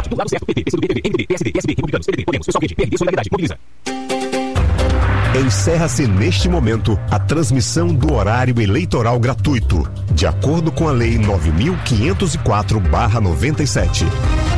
Do lado certo, PT, PCdoB, PV, MDB, PSD, PSB, Republicanos, PDT, Podemos, Pessoal Verde, PRD, Solidariedade, Mobiliza. Encerra-se neste momento a transmissão do horário eleitoral gratuito, de acordo com a Lei 9.504/97.